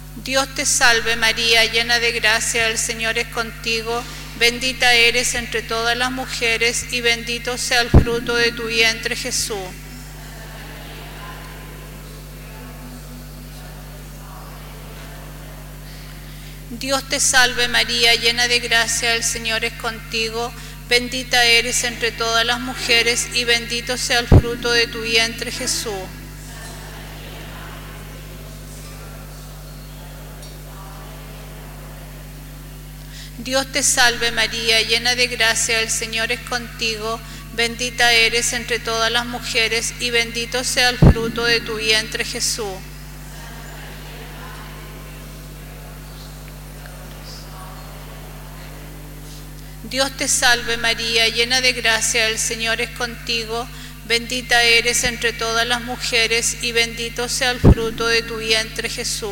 Dios te salve María, llena de gracia, el Señor es contigo. Bendita eres entre todas las mujeres y bendito sea el fruto de tu vientre, Jesús. Dios te salve María, llena de gracia, el Señor es contigo. Bendita eres entre todas las mujeres y bendito sea el fruto de tu vientre, Jesús. Dios te salve María, llena de gracia, el Señor es contigo. Bendita eres entre todas las mujeres y bendito sea el fruto de tu vientre, Jesús. Dios te salve María, llena de gracia, el Señor es contigo. Bendita eres entre todas las mujeres y bendito sea el fruto de tu vientre, Jesús.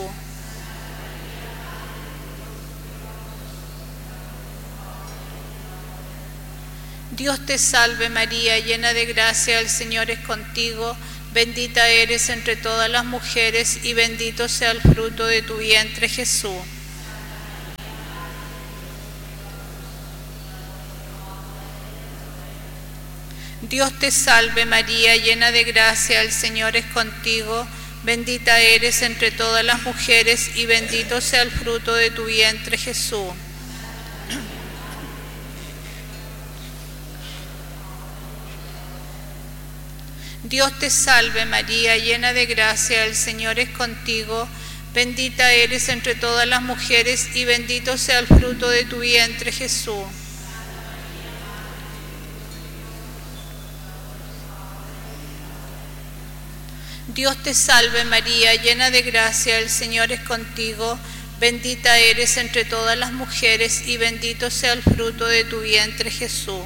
Dios te salve María, llena de gracia, el Señor es contigo. Bendita eres entre todas las mujeres y bendito sea el fruto de tu vientre, Jesús. Dios te salve María, llena de gracia, el Señor es contigo. Bendita eres entre todas las mujeres y bendito sea el fruto de tu vientre, Jesús. Dios te salve María, llena de gracia, el Señor es contigo. Bendita eres entre todas las mujeres y bendito sea el fruto de tu vientre, Jesús. Dios te salve María, llena de gracia, el Señor es contigo. Bendita eres entre todas las mujeres y bendito sea el fruto de tu vientre, Jesús.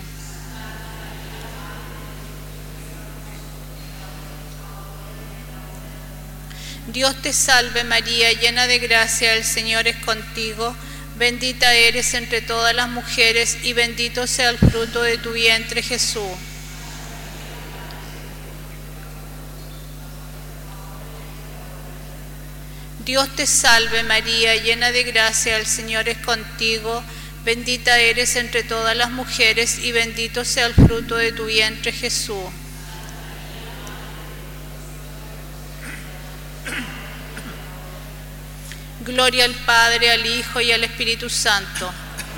Dios te salve María, llena de gracia, el Señor es contigo. Bendita eres entre todas las mujeres y bendito sea el fruto de tu vientre, Jesús. Dios te salve María, llena de gracia, el Señor es contigo. Bendita eres entre todas las mujeres y bendito sea el fruto de tu vientre, Jesús. Gloria al Padre, al Hijo y al Espíritu Santo.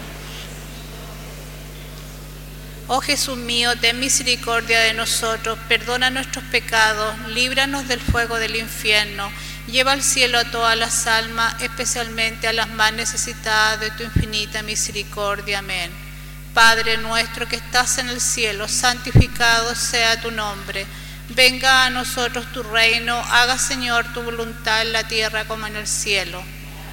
Oh Jesús mío, ten misericordia de nosotros, perdona nuestros pecados, líbranos del fuego del infierno, lleva al cielo a todas las almas, especialmente a las más necesitadas de tu infinita misericordia. Amén. Padre nuestro que estás en el cielo, santificado sea tu nombre. Venga a nosotros tu reino, haga Señor tu voluntad en la tierra como en el cielo.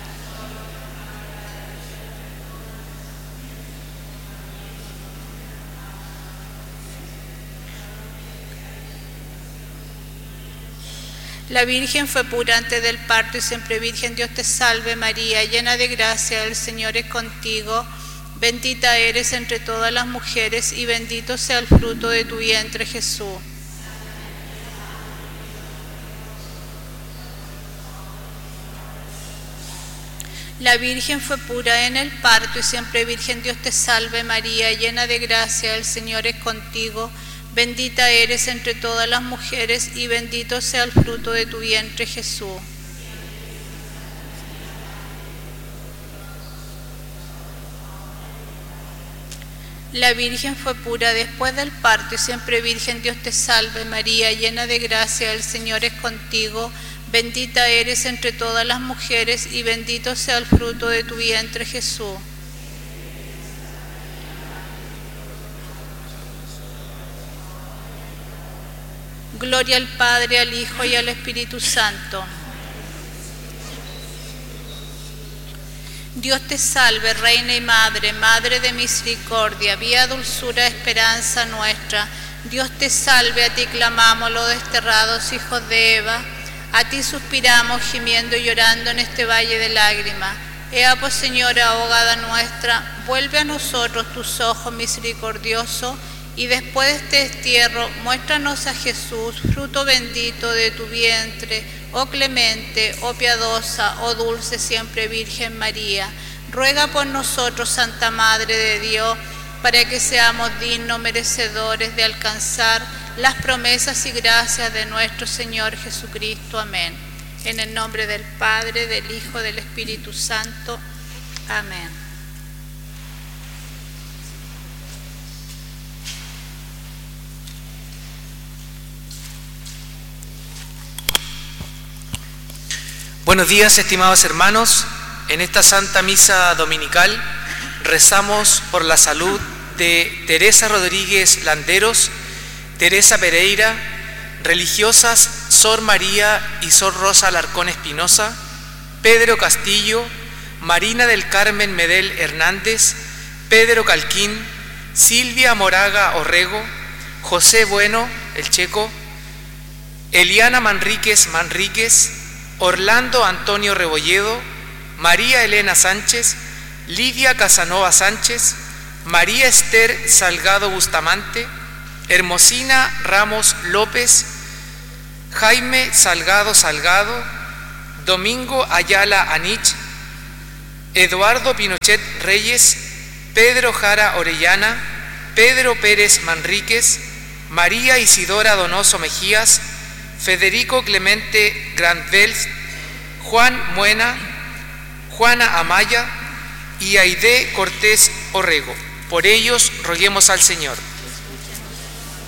La Virgen fue pura antes del parto y siempre virgen. Dios te salve María, llena de gracia, el Señor es contigo. Bendita eres entre todas las mujeres y bendito sea el fruto de tu vientre, Jesús. La Virgen fue pura en el parto y siempre virgen. Dios te salve María, llena de gracia, el Señor es contigo. Bendita eres entre todas las mujeres y bendito sea el fruto de tu vientre, Jesús. La Virgen fue pura después del parto y siempre virgen. Dios te salve María, llena de gracia, el Señor es contigo. Bendita eres entre todas las mujeres y bendito sea el fruto de tu vientre, Jesús. Gloria al Padre, al Hijo y al Espíritu Santo. Dios te salve, Reina y Madre, Madre de misericordia, vía, dulzura, esperanza nuestra. Dios te salve, a ti clamamos los desterrados hijos de Eva. A ti suspiramos, gimiendo y llorando en este valle de lágrimas. Ea pues, Señora, abogada nuestra, vuelve a nosotros tus ojos misericordiosos, y después de este destierro, muéstranos a Jesús, fruto bendito de tu vientre. oh clemente, oh piadosa, oh dulce siempre Virgen María, ruega por nosotros, Santa Madre de Dios, para que seamos dignos merecedores de alcanzar las promesas y gracias de nuestro Señor Jesucristo. Amén. En el nombre del Padre, del Hijo, del Espíritu Santo. Amén. Buenos días, estimados hermanos. En esta Santa Misa Dominical rezamos por la salud de Teresa Rodríguez Landeros, Teresa Pereira, religiosas Sor María y Sor Rosa Alarcón Espinosa, Pedro Castillo, Marina del Carmen Medel Hernández, Pedro Calquín, Silvia Moraga Orrego, José Bueno, el checo, Eliana Manríquez, Orlando Antonio Rebolledo, María Elena Sánchez, Lidia Casanova Sánchez, María Esther Salgado Bustamante, Hermosina Ramos López, Jaime Salgado, Domingo Ayala Anich, Eduardo Pinochet Reyes, Pedro Jara Orellana, Pedro Pérez Manríquez, María Isidora Donoso Mejías, Federico Clemente Grandvels, Juan Muena, Juana Amaya y Aide Cortés Orrego. Por ellos roguemos al Señor.